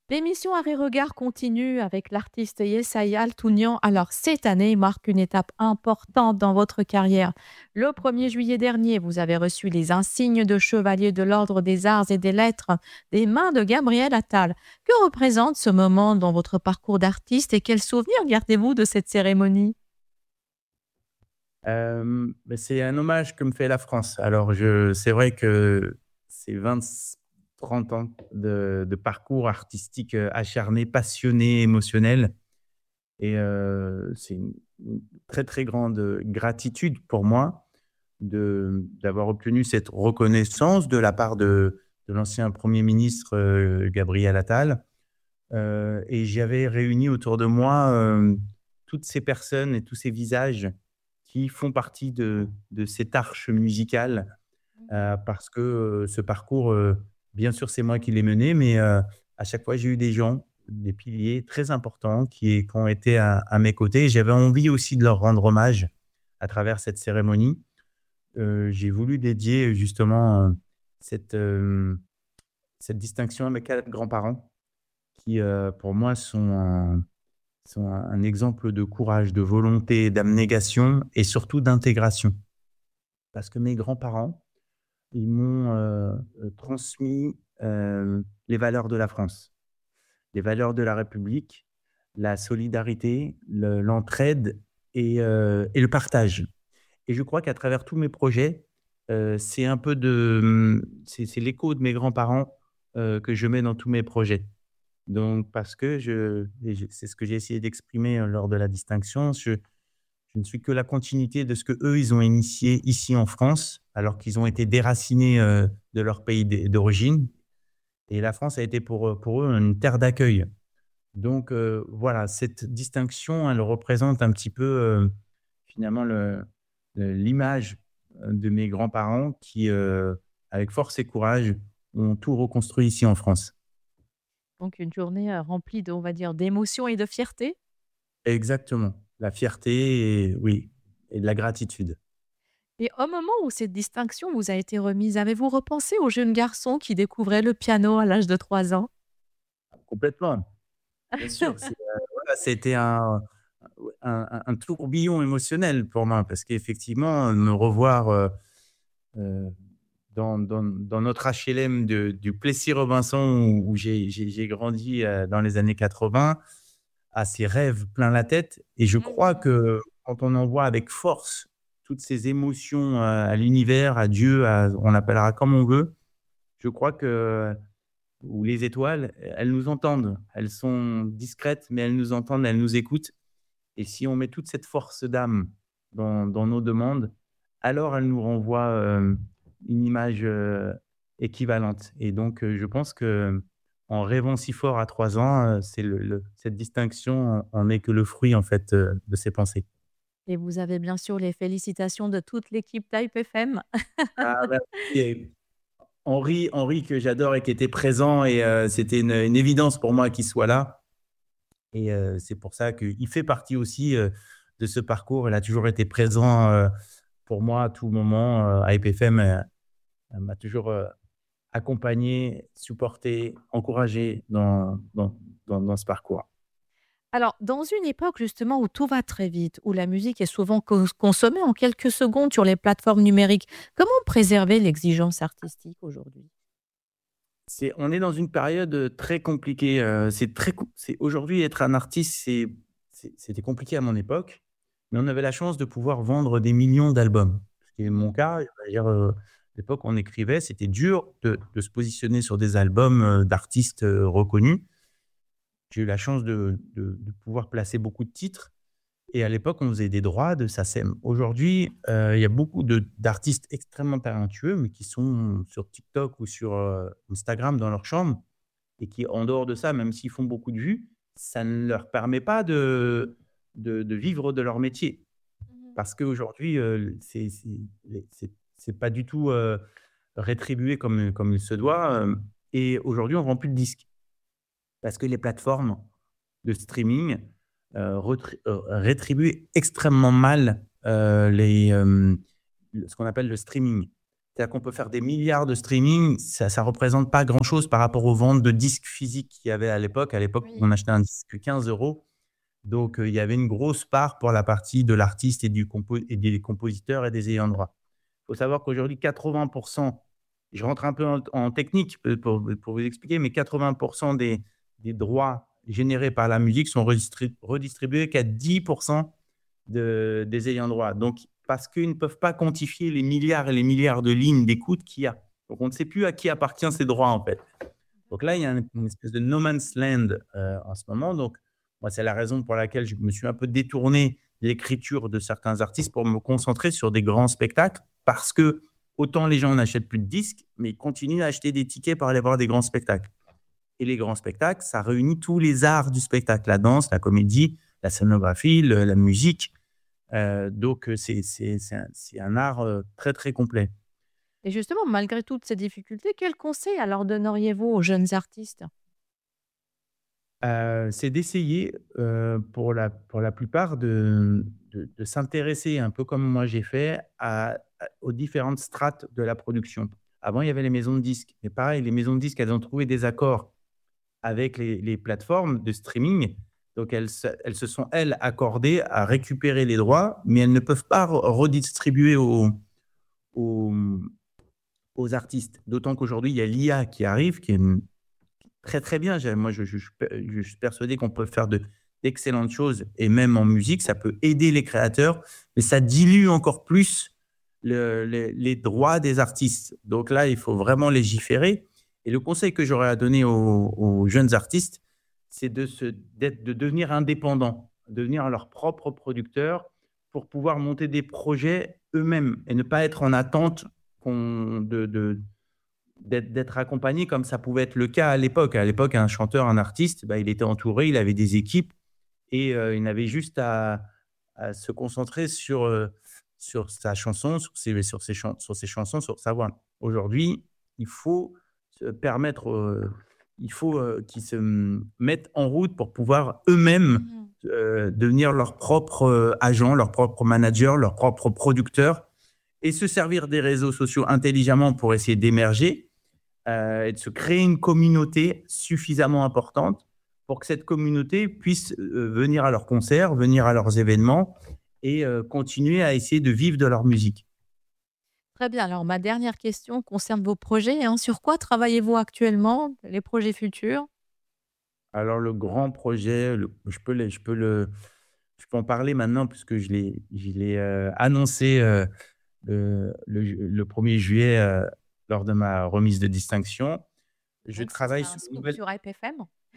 L'émission Arrêt Regard continue avec l'artiste Yesaya Altounian. Alors, cette année marque une étape importante dans votre carrière. Le 1er juillet dernier, vous avez reçu les insignes de chevalier de l'Ordre des Arts et des Lettres des mains de Gabriel Attal. Que représente ce moment dans votre parcours d'artiste et quels souvenirs gardez-vous de cette cérémonie? C'est un hommage que me fait la France. Alors c'est vrai que c'est 20 30 ans de parcours artistique, acharné, passionné, émotionnel et c'est une très, très grande gratitude pour moi d'avoir obtenu cette reconnaissance de la part de l'ancien premier ministre, Gabriel Attal. Et j'avais réuni autour de moi, toutes ces personnes et tous ces visages qui font partie de cette arche musicale, parce que, ce parcours, bien sûr, c'est moi qui l'ai mené, mais, à chaque fois, j'ai eu des gens, des piliers très importants qui ont été à mes côtés. J'avais envie aussi de leur rendre hommage à travers cette cérémonie. J'ai voulu dédier justement, cette, cette distinction à mes 4 grands-parents qui, pour moi, sont un exemple de courage, de volonté, d'abnégation et surtout d'intégration. Parce que mes grands-parents, ils m'ont, transmis, les valeurs de la France, les valeurs de la République, la solidarité, l'entraide et le partage. Et je crois qu'à travers tous mes projets, c'est un peu c'est l'écho de mes grands-parents, que je mets dans tous mes projets. Donc parce que c'est ce que j'ai essayé d'exprimer, lors de la distinction. Je ne suis que la continuité de ce que eux ils ont initié ici en France, alors qu'ils ont été déracinés, de leur pays d'origine, et la France a été pour eux une terre d'accueil. Donc voilà, cette distinction, elle représente un petit peu, finalement l'image, de mes grands-parents qui, avec force et courage, ont tout reconstruit ici en France. Donc, une journée remplie de, on va dire, d'émotions et de fierté. Exactement. La fierté et oui, et de la gratitude. Et au moment où cette distinction vous a été remise, avez-vous repensé au jeune garçon qui découvrait le piano à l'âge de 3 ans? Complètement, bien sûr. Voilà, c'était un tourbillon émotionnel pour moi parce qu'effectivement, me revoir, heu, dans notre HLM du Plessis-Robinson où j'ai grandi, dans les années 80, à ces rêves plein la tête, et je crois Mmh. que quand on envoie avec force toutes ces émotions, à l'univers, à Dieu, on l'appellera comme on veut, je crois que ou les étoiles, elles nous entendent. Elles sont discrètes, mais elles nous entendent, elles nous écoutent, et si on met toute cette force d'âme dans nos demandes, alors elles nous renvoient, une image, équivalente, et donc je pense qu'en rêvant si fort à 3 ans, c'est cette distinction en est que le fruit, en fait, de ces pensées. Et vous avez bien sûr les félicitations de toute l'équipe Type FM. Ah merci, et Henri que j'adore et qui était présent, et c'était une évidence pour moi qu'il soit là. Et c'est pour ça qu'il fait partie aussi, de ce parcours. Il a toujours été présent, pour moi à tout moment, à EPFM, elle m'a toujours, accompagné, supporté, encouragé dans ce parcours. Alors, dans une époque justement où tout va très vite, où la musique est souvent consommée en quelques secondes sur les plateformes numériques, comment préserver l'exigence artistique aujourd'hui? On est dans une période, très compliquée, c'est aujourd'hui être un artiste, c'était compliqué à mon époque, mais on avait la chance de pouvoir vendre des millions d'albums. Ce qui est mon cas, c'est-à-dire, à l'époque, on écrivait, c'était dur de se positionner sur des albums, d'artistes, reconnus. J'ai eu la chance de pouvoir placer beaucoup de titres, et à l'époque, on faisait des droits de SACEM. Aujourd'hui, il y a beaucoup d'artistes extrêmement talentueux, mais qui sont sur TikTok ou sur, Instagram dans leur chambre, et qui, en dehors de ça, même s'ils font beaucoup de vues, ça ne leur permet pas de vivre de leur métier. Mmh. Parce qu'aujourd'hui, c'est pas du tout, rétribué comme il se doit, et aujourd'hui, on vend plus de disques. Parce que les plateformes de streaming, rétribuent extrêmement mal, ce qu'on appelle le streaming. C'est-à-dire qu'on peut faire des milliards de streaming, ça ne représente pas grand-chose par rapport aux ventes de disques physiques qu'il y avait à l'époque. À l'époque, Oui. on achetait un disque 15 euros. Donc, il y avait une grosse part pour la partie de l'artiste et des compositeurs et des ayants droit. Il faut savoir qu'aujourd'hui, 80%, je rentre un peu en technique pour vous expliquer, mais 80% des droits générés par la musique sont redistribués qu'à 10% des ayants droit. Donc, parce qu'ils ne peuvent pas quantifier les milliards et les milliards de lignes d'écoute qu'il y a. Donc, on ne sait plus à qui appartient ces droits, en fait. Donc là, il y a une espèce de no man's land en ce moment. Donc, moi, c'est la raison pour laquelle je me suis un peu détourné de l'écriture de certains artistes pour me concentrer sur des grands spectacles, parce que autant les gens n'achètent plus de disques, mais ils continuent à acheter des tickets pour aller voir des grands spectacles. Et les grands spectacles, ça réunit tous les arts du spectacle, la danse, la comédie, la scénographie, la musique. Donc, c'est un art très, très complet. Et justement, malgré toutes ces difficultés, quels conseils alors donneriez-vous aux jeunes artistes? C'est d'essayer, pour la plupart de s'intéresser un peu comme moi j'ai fait aux différentes strates de la production. Avant, il y avait les maisons de disques, mais pareil, les maisons de disques, elles ont trouvé des accords avec les plateformes de streaming. Donc elles se sont, elles, accordées à récupérer les droits, mais elles ne peuvent pas redistribuer aux aux artistes. D'autant qu'aujourd'hui, il y a l'IA qui arrive, qui est très, très bien. Moi, je suis persuadé qu'on peut faire d'excellentes choses, et même en musique, ça peut aider les créateurs, mais ça dilue encore plus les droits des artistes. Donc là, il faut vraiment légiférer. Et le conseil que j'aurais à donner aux jeunes artistes, c'est de devenir indépendants, devenir leur propre producteur pour pouvoir monter des projets eux-mêmes et ne pas être en attente d'être accompagné comme ça pouvait être le cas à l'époque. À l'époque, un chanteur, un artiste, il était entouré, il avait des équipes et il n'avait juste à se concentrer sur sa chanson, sur ses chansons, sur sa voix. Aujourd'hui, il faut se permettre, il faut qu'ils se mettent en route pour pouvoir eux-mêmes Mhm. devenir leur propre agent, leur propre manager, leur propre producteur et se servir des réseaux sociaux intelligemment pour essayer d'émerger et de se créer une communauté suffisamment importante pour que cette communauté puisse venir à leurs concerts, venir à leurs événements et continuer à essayer de vivre de leur musique. Très bien. Alors, ma dernière question concerne vos projets, hein. Sur quoi travaillez-vous actuellement? Les projets futurs? Alors le grand projet, je peux en parler maintenant puisque je l'ai annoncé le 1er juillet lors de ma remise de distinction. Je Donc, ce travaille sera un sur une scoop nouvelle. sur IPFM?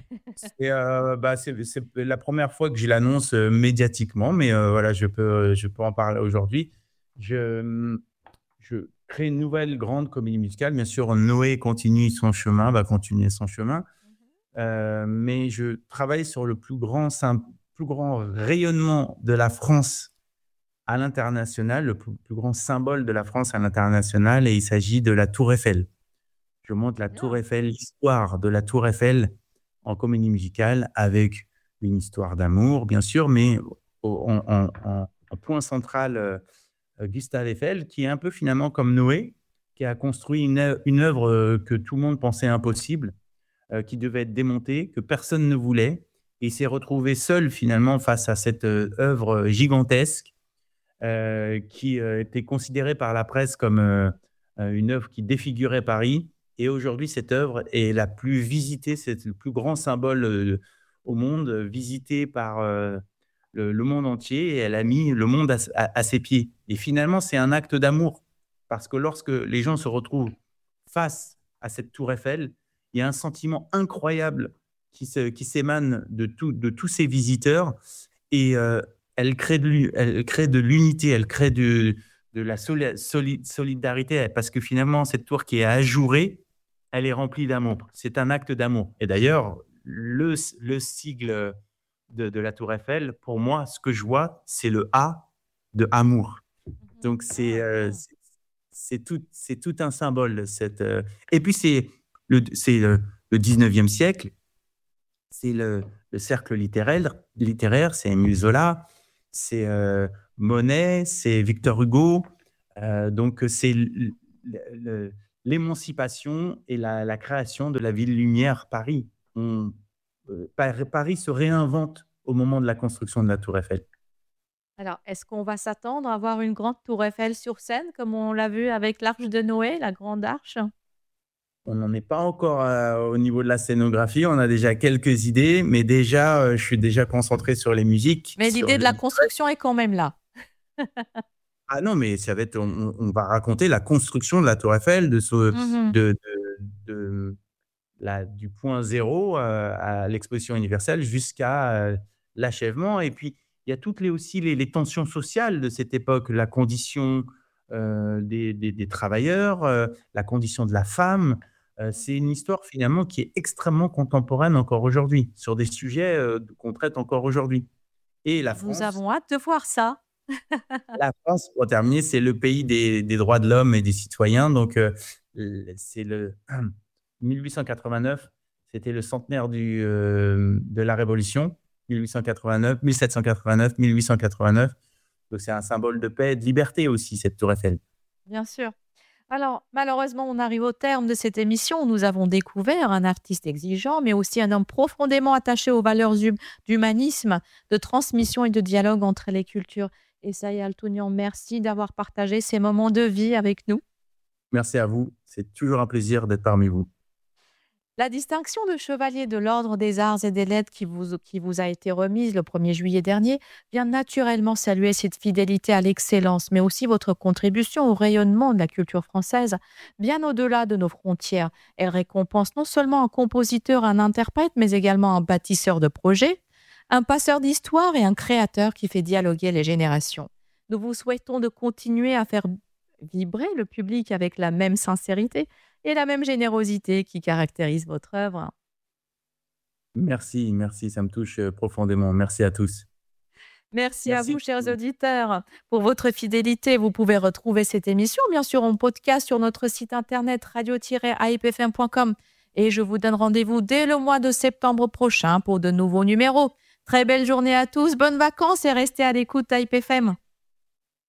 C'est la première fois que je l'annonce médiatiquement, mais voilà, je peux en parler aujourd'hui. Je, je crée une nouvelle grande comédie musicale. Bien sûr, Noé continue son chemin, va continuer son chemin, mais je travaille sur le plus grand rayonnement de la France à l'international, le plus grand symbole de la France à l'international, et il s'agit de la Tour Eiffel. Je montre la Tour Bien. Eiffel, l'histoire de la Tour Eiffel en comédie musicale avec une histoire d'amour, bien sûr, mais en point central, Gustave Eiffel, qui est un peu finalement comme Noé, qui a construit une œuvre que tout le monde pensait impossible, qui devait être démontée, que personne ne voulait. Et il s'est retrouvé seul finalement face à cette œuvre gigantesque qui était considérée par la presse comme une œuvre qui défigurait Paris. Et aujourd'hui, cette œuvre est la plus visitée, c'est le plus grand symbole au monde, visité par le monde entier. Et elle a mis le monde à ses pieds. Et finalement, c'est un acte d'amour. Parce que lorsque les gens se retrouvent face à cette tour Eiffel, il y a un sentiment incroyable qui s'émane de tous ces visiteurs. Et elle crée de l'unité, elle crée de la solidarité, parce que finalement, cette tour qui est ajourée, elle est remplie d'amour. C'est un acte d'amour. Et d'ailleurs, le sigle de la tour Eiffel, pour moi, ce que je vois, c'est le A de amour. Mhm. Donc, Ah, bien. c'est tout un symbole. Et puis, c'est le 19e siècle, c'est le cercle littéraire, c'est Émile Zola, c'est Monet, c'est Victor Hugo. Donc, c'est l'émancipation et la création de la ville lumière Paris. Paris se réinvente au moment de la construction de la Tour Eiffel. Alors, est-ce qu'on va s'attendre à voir une grande tour Eiffel sur scène, comme on l'a vu avec l'Arche de Noé, la grande arche? On n'en est pas encore au niveau de la scénographie. On a déjà quelques idées, mais déjà, je suis déjà concentré sur les musiques. Mais l'idée de la construction est quand même là. Ah non, mais ça va être, on va raconter la construction de la Tour Eiffel, du point zéro à l'exposition universelle jusqu'à l'achèvement. Et puis, il y a toutes aussi les tensions sociales de cette époque, la condition des travailleurs, la condition de la femme. C'est une histoire finalement qui est extrêmement contemporaine encore aujourd'hui, sur des sujets qu'on traite encore aujourd'hui. Et la Nous France, avons hâte de voir ça. pour terminer, c'est le pays des droits de l'homme et des citoyens. Donc, c'est 1889, c'était le centenaire de la Révolution. 1889, 1789, 1889. Donc, c'est un symbole de paix et de liberté aussi, cette Tour Eiffel. Bien sûr. Alors, malheureusement, on arrive au terme de cette émission. Nous avons découvert un artiste exigeant, mais aussi un homme profondément attaché aux valeurs d'humanisme, de transmission et de dialogue entre les cultures. Essaïe Altounian, merci d'avoir partagé ces moments de vie avec nous. Merci à vous. C'est toujours un plaisir d'être parmi vous. La distinction de chevalier de l'Ordre des Arts et des Lettres qui vous a été remise le 1er juillet dernier vient naturellement saluer cette fidélité à l'excellence, mais aussi votre contribution au rayonnement de la culture française, bien au-delà de nos frontières. Elle récompense non seulement un compositeur, un interprète, mais également un bâtisseur de projets, un passeur d'histoire et un créateur qui fait dialoguer les générations. Nous vous souhaitons de continuer à faire vibrer le public avec la même sincérité et la même générosité qui caractérise votre œuvre. Merci, ça me touche profondément. Merci à tous. Merci à vous, chers auditeurs, pour votre fidélité. Vous pouvez retrouver cette émission, bien sûr, en podcast sur notre site internet radio-aipfm.com. Et je vous donne rendez-vous dès le mois de septembre prochain pour de nouveaux numéros. Très belle journée à tous, bonnes vacances et restez à l'écoute d'AIP FM.